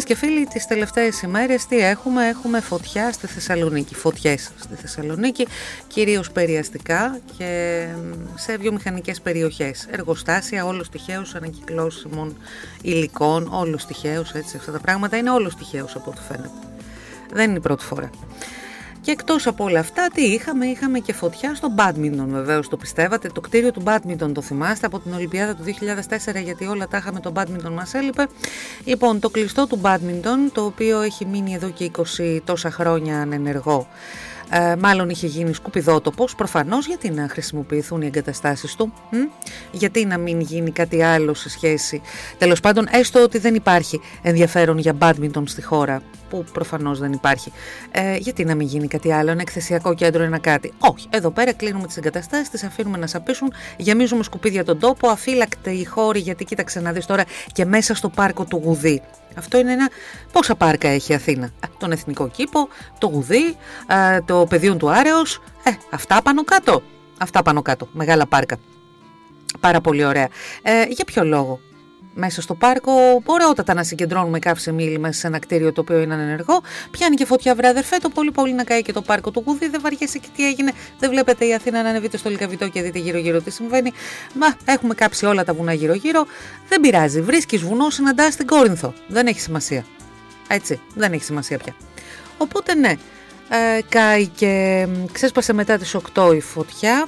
Φίλες και φίλοι, τις τελευταίες ημέρες τι έχουμε? Έχουμε φωτιά στη Θεσσαλονίκη, φωτιές στη Θεσσαλονίκη, κυρίως περιαστικά και σε βιομηχανικές περιοχές. Εργοστάσια, όλος τυχαίως ανακυκλώσιμων υλικών, όλος τυχαίως, έτσι, αυτά τα πράγματα είναι όλος τυχαίως από ό,τι φαίνεται. Δεν είναι η πρώτη φορά. Και εκτός από όλα αυτά, τι είχαμε και φωτιά στο μπάντμιντον, βεβαίως το πιστεύατε. Το κτίριο του μπάντμιντον το θυμάστε από την Ολυμπιάδα του 2004, γιατί όλα τα είχαμε, το μπάντμιντον μας έλειπε. Λοιπόν, το κλειστό του μπάντμιντον, το οποίο έχει μείνει εδώ και 20 τόσα χρόνια ανενεργό, μάλλον είχε γίνει σκουπιδότοπος, προφανώς. Γιατί να χρησιμοποιηθούν οι εγκαταστάσεις του, γιατί να μην γίνει κάτι άλλο σε σχέση, τέλος πάντων, έστω ότι δεν υπάρχει ενδιαφέρον για μπάντμιντον στη χώρα, που προφανώς δεν υπάρχει, γιατί να μην γίνει κάτι άλλο, ένα εκθεσιακό κέντρο, ένα κάτι? Όχι, εδώ πέρα κλείνουμε τις εγκαταστάσεις, τις αφήνουμε να σαπίσουν, γεμίζουμε σκουπίδια τον τόπο, αφύλακτε οι χώροι, γιατί κοίταξε να δεις τώρα και μέσα στο πάρκο του Γουδί. Αυτό είναι ένα. Πόσα πάρκα έχει η Αθήνα? Τον Εθνικό Κήπο, το Γουδί, το Πεδίον του Άρεος, αυτά πάνω κάτω. Αυτά πάνω κάτω, μεγάλα πάρκα. Πάρα πολύ ωραία. Για ποιο λόγο? Μέσα στο πάρκο, ωραιότατα να συγκεντρώνουμε καύσιμη ύλη μέσα σε ένα κτίριο το οποίο είναι ανενεργό. Πιάνει και φωτιά, βρε αδερφέ, το πολύ να καεί και το πάρκο του Γουδί. Δεν βαριέσαι και τι έγινε? Δεν βλέπετε η Αθήνα να ανεβείτε στο Λυκαβητό και δείτε γύρω-γύρω τι συμβαίνει? Μα έχουμε κάψει όλα τα βουνά γύρω-γύρω. Δεν πειράζει. Βρίσκεις βουνό, συναντάς την Κόρινθο. Δεν έχει σημασία. Έτσι, δεν έχει σημασία πια. Οπότε ναι, καεί και ξέσπασε μετά τις 8 η φωτιά.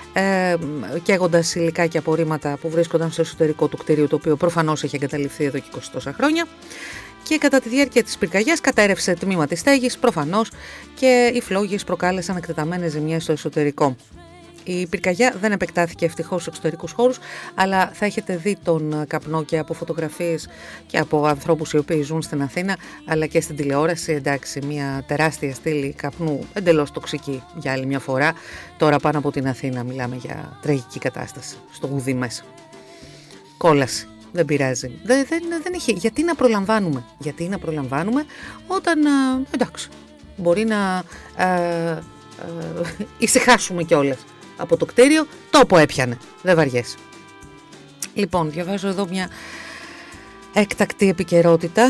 Καίγοντας υλικά και απορρίμματα που βρίσκονταν στο εσωτερικό του κτηρίου, το οποίο προφανώς έχει εγκαταλειφθεί εδώ και 20 τόσα χρόνια, και κατά τη διάρκεια της πυρκαγιάς κατέρευσε τμήμα της στέγης προφανώς και οι φλόγες προκάλεσαν εκτεταμένες ζημιές στο εσωτερικό. Η πυρκαγιά δεν επεκτάθηκε ευτυχώς στους εξωτερικούς χώρους, αλλά θα έχετε δει τον καπνό και από φωτογραφίες και από ανθρώπους οι οποίοι ζουν στην Αθήνα, αλλά και στην τηλεόραση. Εντάξει, μια τεράστια στήλη καπνού, εντελώς τοξική για άλλη μια φορά. Τώρα πάνω από την Αθήνα μιλάμε για τραγική κατάσταση, στο Γουδί μέσα. Κόλαση, δεν πειράζει. Δεν έχει. Γιατί να προλαμβάνουμε όταν, εντάξει, μπορεί να ησυχάσουμε κιόλας. Από το κτίριο, τόπο έπιανε. Δεν βαριέσαι. Λοιπόν, διαβάζω εδώ μια έκτακτη επικαιρότητα.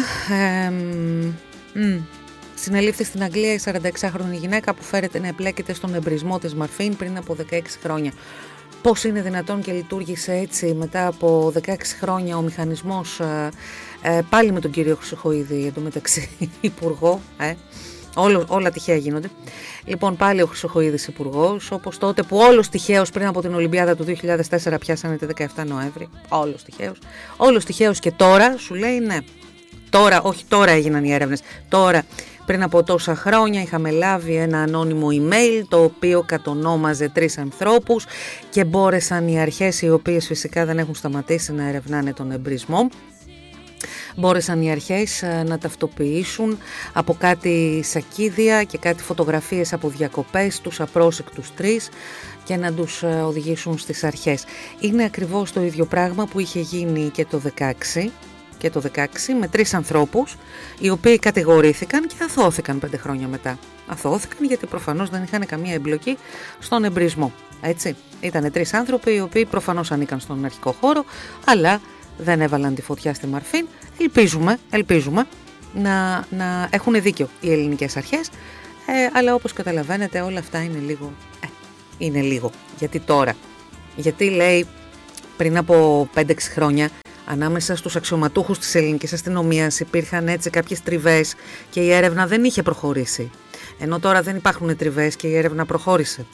Συνελήφθη στην Αγγλία η 46χρονη γυναίκα που φέρεται να εμπλέκεται στον εμπρισμό της Μαρφίν πριν από 16 χρόνια. Πώς είναι δυνατόν και λειτουργήσε έτσι μετά από 16 χρόνια ο μηχανισμός, πάλι με τον κύριο Χρυσοχοΐδη, εντωμεταξύ υπουργό, όλα τυχαία γίνονται. Λοιπόν, πάλι ο Χρυσοχοΐδης υπουργός, όπως τότε που όλος τυχαίως πριν από την Ολυμπιάδα του 2004 πιάσανε τη 17 Νοέμβρη. Όλος τυχαίως και τώρα σου λέει ναι. Τώρα έγιναν οι έρευνες. Τώρα, πριν από τόσα χρόνια, είχαμε λάβει ένα ανώνυμο email το οποίο κατονόμαζε 3 ανθρώπους και μπόρεσαν οι αρχές, οι οποίες φυσικά δεν έχουν σταματήσει να ερευνάνε τον εμπρισμό, μπόρεσαν οι αρχές να ταυτοποιήσουν από κάτι σακίδια και κάτι φωτογραφίες από διακοπές τους απρόσεκτους 3 και να τους οδηγήσουν στις αρχές. Είναι ακριβώς το ίδιο πράγμα που είχε γίνει και το 16 με 3 ανθρώπους οι οποίοι κατηγορήθηκαν και αθώθηκαν 5 χρόνια μετά. Αθώθηκαν γιατί προφανώς δεν είχαν καμία εμπλοκή στον εμπρισμό. Έτσι. Ήτανε 3 άνθρωποι οι οποίοι προφανώς ανήκαν στον αρχικό χώρο, αλλά δεν έβαλαν τη φωτιά στη Μαρφίν. Ελπίζουμε να έχουν δίκιο οι ελληνικές αρχές, αλλά όπως καταλαβαίνετε όλα αυτά είναι λίγο. Γιατί τώρα? Γιατί λέει πριν από 5-6 χρόνια ανάμεσα στους αξιωματούχους της ελληνικής αστυνομίας υπήρχαν έτσι κάποιες τριβές και η έρευνα δεν είχε προχωρήσει. Ενώ τώρα δεν υπάρχουν τριβές και η έρευνα προχώρησε.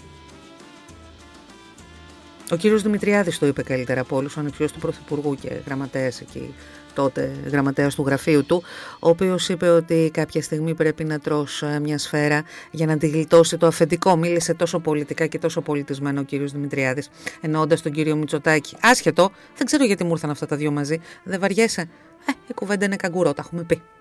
Ο κύριος Δημητριάδης το είπε καλύτερα από όλους, ο ανιψιός του Πρωθυπουργού και γραμματέας εκεί, τότε γραμματέας του γραφείου του, ο οποίος είπε ότι κάποια στιγμή πρέπει να τρως μια σφαίρα για να τη γλιτώσει το αφεντικό. Μίλησε τόσο πολιτικά και τόσο πολιτισμένο ο κύριος Δημητριάδης, εννοώντας τον κύριο Μητσοτάκη. Άσχετο, δεν ξέρω γιατί μου ήρθαν αυτά τα δύο μαζί. Δεν βαριέσαι? Η κουβέντα είναι καγκουρό, τα έχουμε πει.